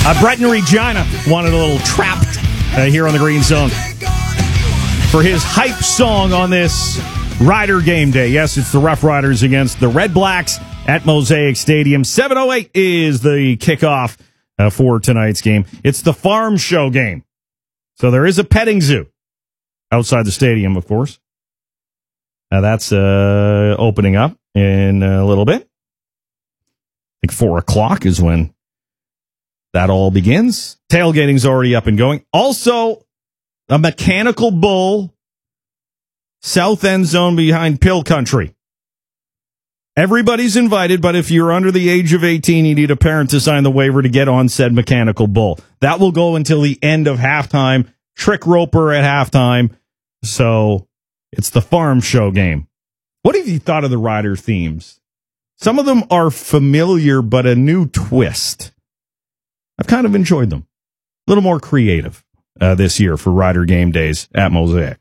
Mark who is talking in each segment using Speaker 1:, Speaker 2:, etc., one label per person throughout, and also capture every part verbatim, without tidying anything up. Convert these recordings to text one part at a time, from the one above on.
Speaker 1: Uh, Brett in Regina wanted a little Trapped uh, here on the Green Zone for his hype song on this Rider game day. Yes, it's the Rough Riders against the Red Blacks at Mosaic Stadium. seven oh eight is the kickoff uh, for tonight's game. It's the Farm Show game. So there is a petting zoo outside the stadium, of course. Now that's uh, opening up in a little bit. I think four o'clock is when that all begins. Tailgating's already up and going. Also, a mechanical bull, south end zone behind Pill Country. Everybody's invited, but if you're under the age of eighteen, you need a parent to sign the waiver to get on said mechanical bull. That will go until the end of halftime. Trick roper at halftime. So it's the Farm Show game. What have you thought of the Rider themes? Some of them are familiar, but a new twist. I've kind of enjoyed them. A little more creative uh, this year for Rider game days at Mosaic.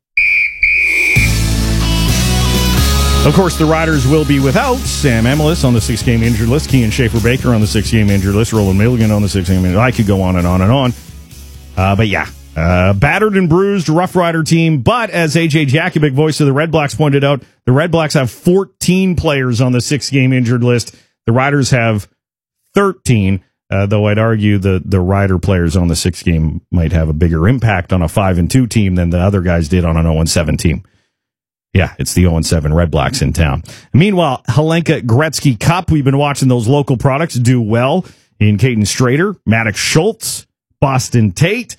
Speaker 1: Of course, the Riders will be without Sam Emilus on the six-game injured list, Kean Schaefer-Baker on the six-game injured list, Roland Milligan on the six-game injured list. I could go on and on and on. Uh, but yeah, uh, battered and bruised Rough Rider team. But as A J Jakubic, voice of the Red Blacks, pointed out, the Red Blacks have fourteen players on the six-game injured list. The Riders have thirteen. Uh, though I'd argue the, the Rider players on the six game might have a bigger impact on a five and two team than the other guys did on an oh and seven team. Yeah, it's the oh and seven Red Blacks in town. Meanwhile, Helenka Gretzky Cup, we've been watching those local products do well in Caden Strader, Maddox Schultz, Boston Tate,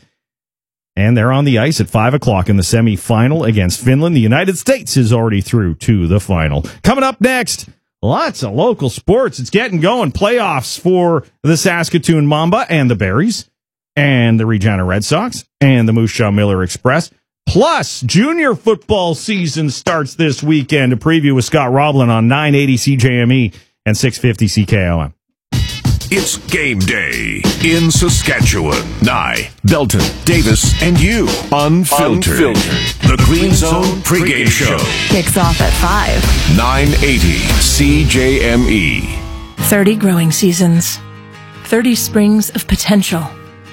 Speaker 1: and they're on the ice at five o'clock in the semifinal against Finland. The United States is already through to the final. Coming up next, lots of local sports. It's getting going. Playoffs for the Saskatoon Mamba and the Berries and the Regina Red Sox and the Moose Jaw Miller Express. Plus, junior football season starts this weekend. A preview with Scott Roblin on nine eighty C J M E and six fifty C K O M.
Speaker 2: It's game day in Saskatchewan. Nye, Belton, Davis, and you. Unfiltered. Unfiltered. The Green Zone pregame show.
Speaker 3: Kicks off at five.
Speaker 2: nine eighty C J M E.
Speaker 3: thirty growing seasons. thirty springs of potential.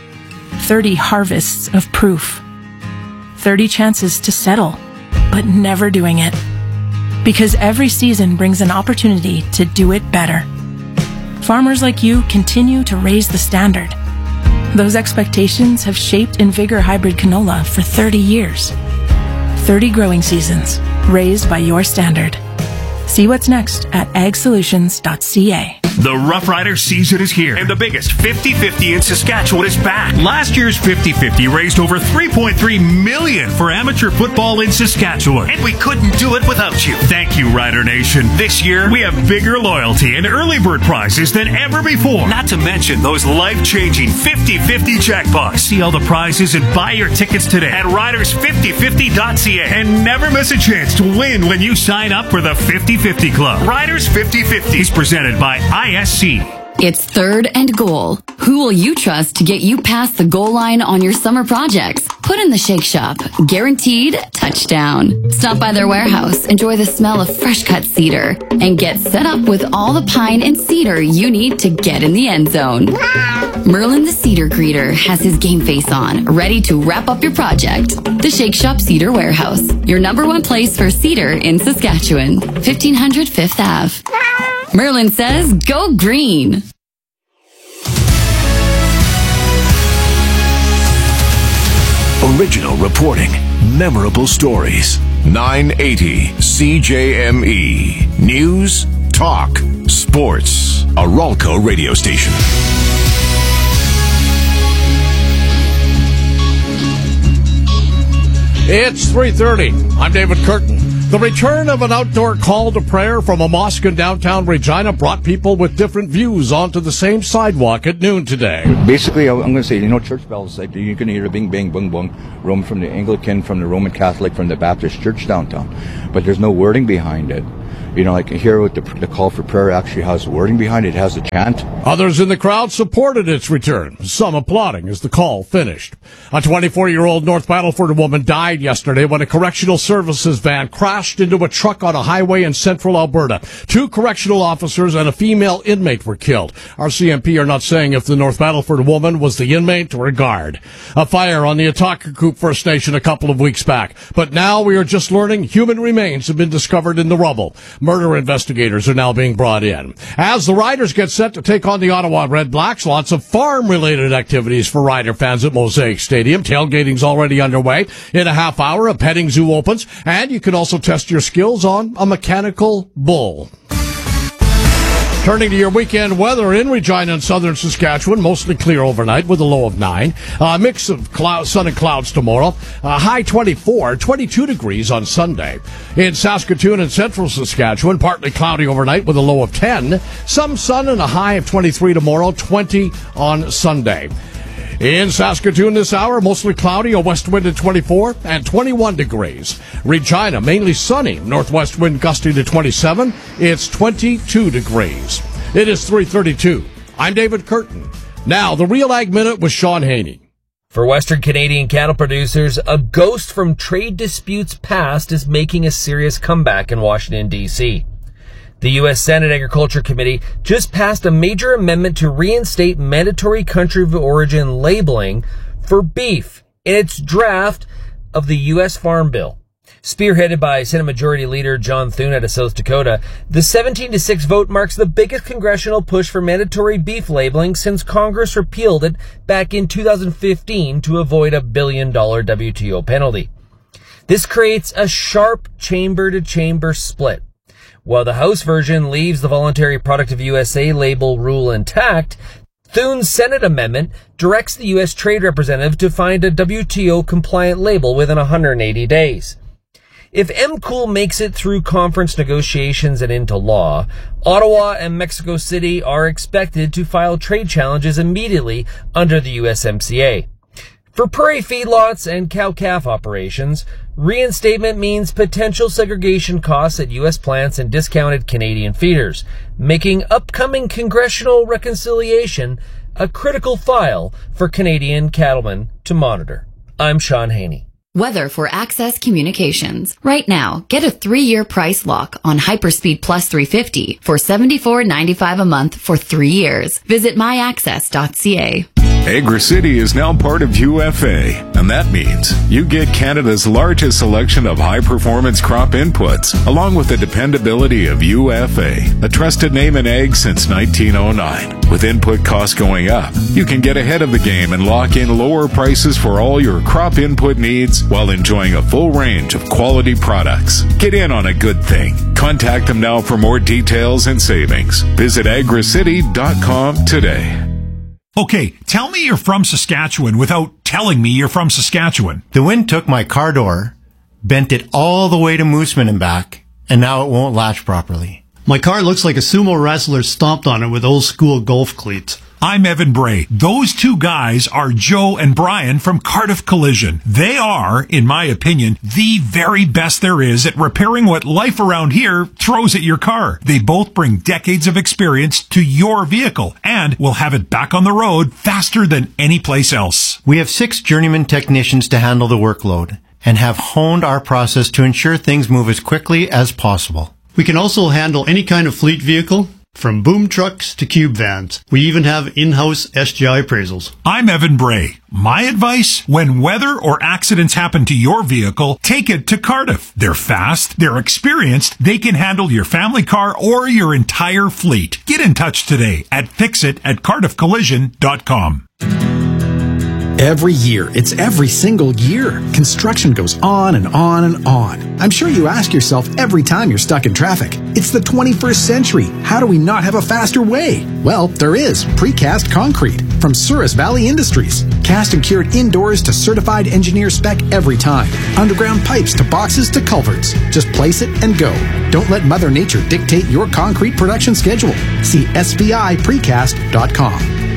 Speaker 3: thirty harvests of proof. thirty chances to settle, but never doing it. Because every season brings an opportunity to do it better. Farmers like you continue to raise the standard. Those expectations have shaped Invigor Hybrid Canola for thirty years. thirty growing seasons, raised by your standard. See what's next at ag solutions dot c a.
Speaker 4: The Rough Rider season is here, and the biggest fifty fifty in Saskatchewan is back. Last year's fifty fifty raised over three point three million dollars for amateur football in Saskatchewan, and we couldn't do it without you. Thank you, Rider Nation. This year, we have bigger loyalty and early bird prizes than ever before. Not to mention those life-changing fifty fifty jackpots. See all the prizes and buy your tickets today at riders fifty fifty dot c a, and never miss a chance to win when you sign up for the fifty fifty Club. Riders fifty fifty is presented by I S C.
Speaker 5: It's third and goal. Who will you trust to get you past the goal line on your summer projects? Put in the Shake Shop. Guaranteed touchdown. Stop by their warehouse, enjoy the smell of fresh cut cedar, and get set up with all the pine and cedar you need to get in the end zone. Merlin the Cedar Greeter has his game face on, ready to wrap up your project. The Shake Shop Cedar Warehouse, your number one place for cedar in Saskatchewan. fifteen hundred Fifth Avenue. Merlin says, go green.
Speaker 2: Original reporting, memorable stories. nine eighty C J M E. News, talk, sports. A Ralco radio station.
Speaker 6: It's three thirty. I'm David Curtin. The return of an outdoor call to prayer from a mosque in downtown Regina brought people with different views onto the same sidewalk at noon today.
Speaker 7: Basically, I'm going to say, you know, church bells, like you can hear a bing, bang, boom, boom, roam from the Anglican, from the Roman Catholic, from the Baptist church downtown. But there's no wording behind it. you know, like here with the, the call for prayer actually has wording behind it, it has a chant.
Speaker 6: Others in the crowd supported its return, some applauding as the call finished. A twenty-four-year-old North Battleford woman died yesterday when a correctional services van crashed into a truck on a highway in central Alberta. Two correctional officers and a female inmate were killed. R C M P are not saying if the North Battleford woman was the inmate or a guard. A fire on the Atakakoop First Nation a couple of weeks back. But now we are just learning human remains have been discovered in the rubble. Murder investigators are now being brought in. As the Riders get set to take on the Ottawa Red Blacks, lots of farm-related activities for Rider fans at Mosaic Stadium. Tailgating's already underway. In a half hour, a petting zoo opens, and you can also test your skills on a mechanical bull. Turning to your weekend weather in Regina and southern Saskatchewan, mostly clear overnight with a low of nine. A uh, mix of cloud, sun and clouds tomorrow. Uh, high twenty-four, twenty-two degrees on Sunday. In Saskatoon and central Saskatchewan, partly cloudy overnight with a low of ten. Some sun and a high of twenty-three tomorrow, twenty on Sunday. In Saskatoon this hour, mostly cloudy, a west wind at twenty-four and twenty-one degrees. Regina, mainly sunny, northwest wind gusting to twenty-seven. It's twenty-two degrees. It is three thirty-two. I'm David Curtin. Now, the Real Ag Minute with Sean Haney.
Speaker 8: For Western Canadian cattle producers, a ghost from trade disputes past is making a serious comeback in Washington, D C The U S Senate Agriculture Committee just passed a major amendment to reinstate mandatory country of origin labeling for beef in its draft of the U S Farm Bill. Spearheaded by Senate Majority Leader John Thune out of South Dakota, the seventeen to six vote marks the biggest congressional push for mandatory beef labeling since Congress repealed it back in two thousand fifteen to avoid a billion dollar W T O penalty. This creates a sharp chamber-to-chamber split. While the House version leaves the voluntary product of U S A label rule intact, Thune's Senate amendment directs the U S Trade Representative to find a W T O-compliant label within one hundred eighty days. If M C O O L makes it through conference negotiations and into law, Ottawa and Mexico City are expected to file trade challenges immediately under the U S M C A. For prairie feedlots and cow-calf operations, reinstatement means potential segregation costs at U S plants and discounted Canadian feeders, making upcoming congressional reconciliation a critical file for Canadian cattlemen to monitor. I'm Sean Haney.
Speaker 5: Weather for Access Communications. Right now, get a three-year price lock on Hyperspeed Plus three fifty for seventy-four ninety-five a month for three years. Visit my access dot c a.
Speaker 2: AgriCity is now part of U F A, and that means you get Canada's largest selection of high-performance crop inputs, along with the dependability of U F A, a trusted name in ag since nineteen oh nine. With input costs going up, you can get ahead of the game and lock in lower prices for all your crop input needs while enjoying a full range of quality products. Get in on a good thing. Contact them now for more details and savings. Visit agri city dot com today.
Speaker 4: Okay, tell me you're from Saskatchewan without telling me you're from Saskatchewan.
Speaker 9: The wind took my car door, bent it all the way to Mooseman and back, and now it won't latch properly.
Speaker 10: My car looks like a sumo wrestler stomped on it with old school golf cleats.
Speaker 4: I'm Evan Bray. Those two guys are Joe and Brian from Cardiff Collision. They are, in my opinion, the very best there is at repairing what life around here throws at your car. They both bring decades of experience to your vehicle and will have it back on the road faster than any place else.
Speaker 9: We have six journeyman technicians to handle the workload and have honed our process to ensure things move as quickly as possible.
Speaker 10: We can also handle any kind of fleet vehicle, from boom trucks to cube vans. We even have in-house S G I appraisals.
Speaker 4: I'm Evan Bray. My advice, when weather or accidents happen to your vehicle, take it to Cardiff. They're fast, they're experienced, they can handle your family car or your entire fleet. Get in touch today at fixit at cardiff collision dot com.
Speaker 11: Every year, it's every single year. Construction goes on and on and on. I'm sure you ask yourself every time you're stuck in traffic, it's the twenty-first century. How do we not have a faster way? Well, there is precast concrete from Souris Valley Industries. Cast and cured indoors to certified engineer spec every time. Underground pipes to boxes to culverts. Just place it and go. Don't let Mother Nature dictate your concrete production schedule. See S V I precast dot com.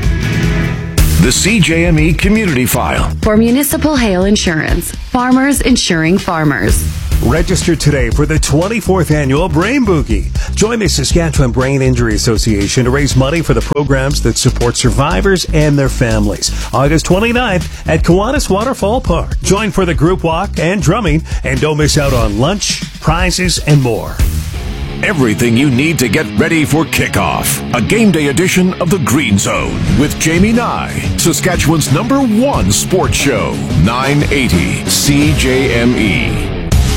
Speaker 2: The C J M E Community File.
Speaker 5: For Municipal Hail Insurance, farmers insuring farmers.
Speaker 12: Register today for the twenty-fourth Annual Brain Boogie. Join the Saskatchewan Brain Injury Association to raise money for the programs that support survivors and their families. August twenty-ninth at Kiwanis Waterfall Park. Join for the group walk and drumming, and don't miss out on lunch, prizes, and more.
Speaker 13: Everything you need to get ready for kickoff. A game day edition of The Green Zone with Jamie Nye, Saskatchewan's number one sports show, nine eighty C J M E.